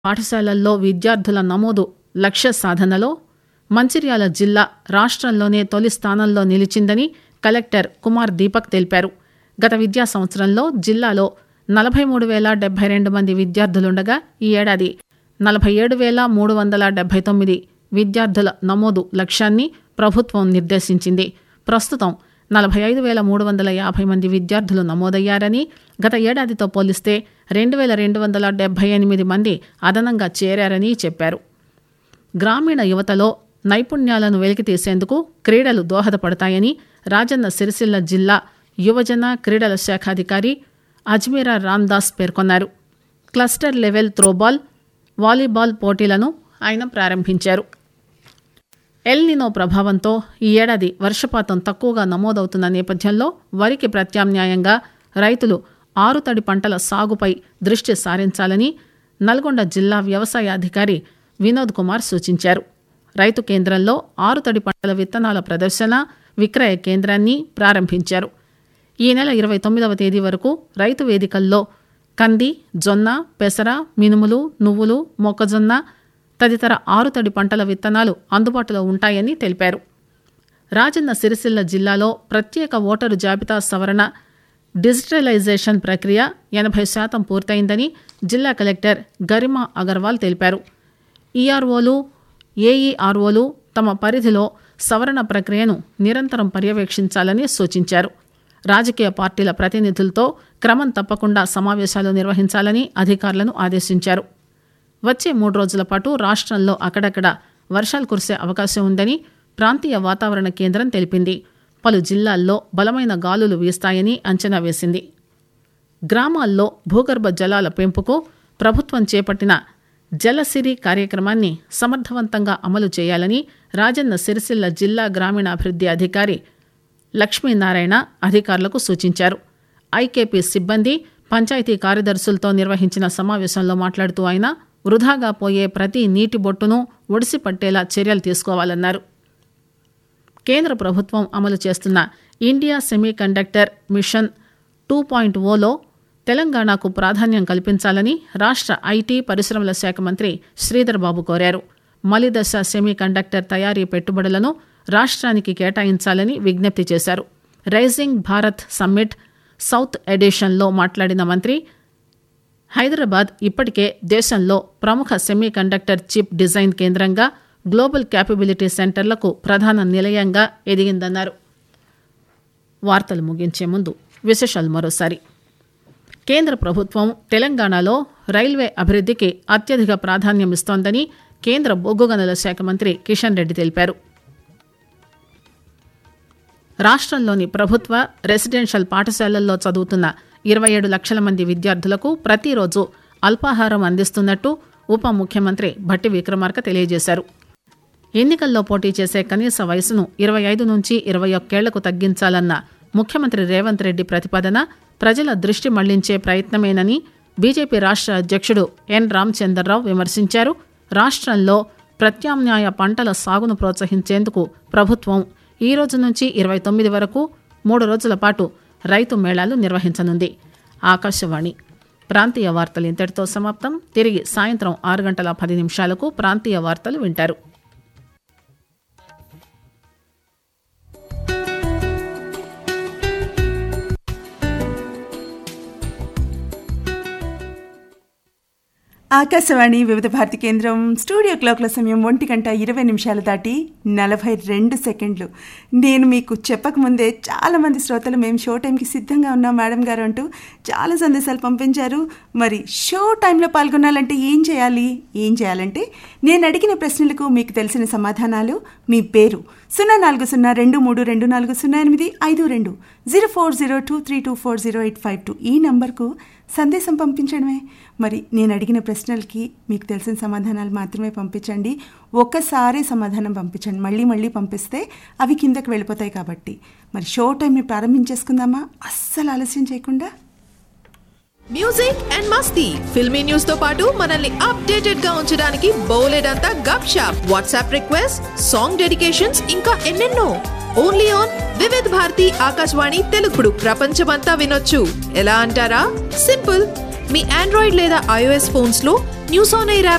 పాఠశాలల్లో విద్యార్థుల నమోదు లక్ష్య సాధనలో మంచిర్యాల జిల్లా రాష్ట్రంలోనే తొలి స్థానంలో నిలిచిందని కలెక్టర్ కుమార్ దీపక్ తెలిపారు. గత విద్యా సంవత్సరంలో జిల్లాలో 43,072 మంది విద్యార్థులుండగా ఈ ఏడాది 47,379 విద్యార్థుల నమోదు లక్ష్యాన్ని ప్రభుత్వం నిర్దేశించింది. ప్రస్తుతం 45,350 మంది విద్యార్థులు నమోదయ్యారని, గత ఏడాదితో పోలిస్తే 2,278 మంది అదనంగా చేరారని చెప్పారు. గ్రామీణ యువతలో నైపుణ్యాలను వెలికితీసేందుకు క్రీడలు దోహదపడతాయని రాజన్న సిరిసిల్ల జిల్లా యువజన క్రీడల శాఖాధికారి అజ్మీరా రామ్దాస్ పేర్కొన్నారు. క్లస్టర్ లెవెల్ త్రోబాల్, వాలీబాల్ పోటీలను ఆయన ప్రారంభించారు. ఎల్నినో ప్రభావంతో ఈ ఏడాది వర్షపాతం తక్కువగా నమోదవుతున్న నేపథ్యంలో వరికి ప్రత్యామ్నాయంగా రైతులు ఆరుతడి పంటల సాగుపై దృష్టి సారించాలని నల్గొండ జిల్లా వ్యవసాయ అధికారి వినోద్ కుమార్ సూచించారు. రైతు కేంద్రంలో ఆరుతడి పంటల విత్తనాల ప్రదర్శన, విక్రయ కేంద్రాన్ని ప్రారంభించారు. ఈ నెల 29వ తేదీ వరకు రైతు వేదికల్లో కంది, జొన్న, పెసర, మినుములు, నువ్వులు, మొక్కజొన్న తదితర ఆరుతడి పంటల విత్తనాలు అందుబాటులో ఉంటాయని తెలిపారు. రాజన్న సిరిసిల్ల జిల్లాలో ప్రత్యేక ఓటరు జాబితా సవరణ డిజిటలైజేషన్ ప్రక్రియ 80% పూర్తయిందని జిల్లా కలెక్టర్ గరిమా అగర్వాల్ తెలిపారు. ఈఆర్ఓలు, ఏఈఆర్ఓలు తమ పరిధిలో సవరణ ప్రక్రియను నిరంతరం పర్యవేక్షించాలని సూచించారు. రాజకీయ పార్టీల ప్రతినిధులతో క్రమం తప్పకుండా సమావేశాలు నిర్వహించాలని అధికారులను ఆదేశించారు. వచ్చే 3 రోజుల పాటు రాష్ట్రంలో అక్కడక్కడ వర్షాలు కురిసే అవకాశం ఉందని ప్రాంతీయ వాతావరణ కేంద్రం తెలిపింది. పలు జిల్లాల్లో బలమైన గాలులు వీస్తాయని అంచనా వేసింది. గ్రామాల్లో భూగర్భ జలాల పెంపుకు ప్రభుత్వం చేపట్టిన జలసిరి కార్యక్రమాన్ని సమర్థవంతంగా అమలు చేయాలని రాజన్న సిరిసిల్ల జిల్లా గ్రామీణాభివృద్ధి అధికారి లక్ష్మీనారాయణ అధికారులకు సూచించారు. ఐకేపీ సిబ్బంది, పంచాయతీ కార్యదర్శులతో నిర్వహించిన సమావేశంలో మాట్లాడుతూ ఆయన వృధాగా పోయే ప్రతి నీటి బొట్టును ఒడిసి పట్టేలా చర్యలు తీసుకోవాలన్నారు. కేంద్ర ప్రభుత్వం అమలు చేస్తున్న ఇండియా సెమీ కండక్టర్ మిషన్ 2.0లో తెలంగాణకు ప్రాధాన్యం కల్పించాలని రాష్ట్ర ఐటీ పరిశ్రమల శాఖ మంత్రి శ్రీధర్ బాబు కోరారు. మలిదశ సెమీ కండక్టర్ తయారీ పెట్టుబడులను రాష్ట్రానికి కేటాయించాలని విజ్ఞప్తి చేశారు. రైజింగ్ భారత్ సమ్మిట్ సౌత్ ఎడిషన్లో మాట్లాడిన మంత్రి హైదరాబాద్ ఇప్పటికే దేశంలో ప్రముఖ సెమీ కండక్టర్ చిప్ డిజైన్ కేంద్రంగా, గ్లోబల్ క్యాపబిలిటీ సెంటర్లకు ప్రధాన నిలయంగా ఎదిగిందన్నారు. వార్తలు ముగించే ముందు విశేషాలు మరోసారి. కేంద్ర ప్రభుత్వం తెలంగాణలో రైల్వే అభివృద్ధికి అత్యధిక ప్రాధాన్యమిస్తోందని కేంద్ర బొగ్గు గనుల శాఖ మంత్రి కిషన్ రెడ్డి తెలిపారు. రాష్ట్రంలోని ప్రభుత్వ రెసిడెన్షియల్ పాఠశాలల్లో చదువుతున్న 27 లక్షల మంది విద్యార్థులకు ప్రతిరోజు అల్పాహారం అందిస్తున్నట్టు ఉప ముఖ్యమంత్రి భట్టి విక్రమార్క తెలియజేశారు. ఎన్నికల్లో పోటీ చేసే కనీస వయసును 25 నుంచి 21 ఏళ్లకు తగ్గించాలన్న ముఖ్యమంత్రి రేవంత్ రెడ్డి ప్రతిపాదన ప్రజల దృష్టి మళ్లించే ప్రయత్నమేనని బీజేపీ రాష్ట్ర అధ్యక్షుడు ఎన్ రామచంద్రరావు విమర్శించారు. రాష్ట్రంలో ప్రత్యామ్నాయ పంటల సాగును ప్రోత్సహించేందుకు ప్రభుత్వం ఈ రోజు నుంచి 29 వరకు 3 రోజుల పాటు రైతు మేళాలు నిర్వహించనుంది. ఆకాశవాణి ప్రాంతీయ వార్తలు ఇంతటితో సమాప్తం. తిరిగి సాయంత్రం 6:10 ప్రాంతీయ వార్తలు వింటారు. ఆకాశవాణి వివిధ భారతి కేంద్రం స్టూడియో క్లాక్ల సమయం 1:20 దాటి 42 సెకండ్లు. నేను మీకు చెప్పకముందే చాలామంది శ్రోతలు మేము షో టైంకి సిద్ధంగా ఉన్నాం మేడం గారు అంటూ చాలా సందేశాలు పంపించారు. మరి షో టైంలో పాల్గొనాలంటే ఏం చేయాలంటే నేను అడిగిన ప్రశ్నలకు మీకు తెలిసిన సమాధానాలు, మీ పేరు 040232400852 040232400852 ఈ నంబర్కు సందేశం పంపించడమే. మరి నేను అడిగిన ప్రశ్నలకి మీకు తెలిసిన సమాధానాలు మాత్రమే పంపించండి. ఒక్కసారి సమాధానం పంపించండి, మళ్ళీ పంపిస్తే అవి కిందకి వెళ్ళిపోతాయి. కాబట్టి మరి షో టైంని ప్రారంభించేసుకుందామా అస్సలు ఆలస్యం చేయకుండా. Music and Masti, filmy news తో పాటు మనల్ని అప్డేటెడ్ గా ఉంచడానికి బోలెడంతా గప్ shop, WhatsApp request, song dedications, ఇంకా ఎన్నెన్నో. ఓన్లీ ఆన్ వివిధ భారతి ఆకాశవాణి తెలుగుడు ప్రపంచమంతా వినొచ్చు. ఎలా అంటారా? సింపుల్. మీ ఆండ్రాయిడ్ లేదా iOS ఫోన్స్ లో న్యూస్ ఆన్ ఎయిర్ యాప్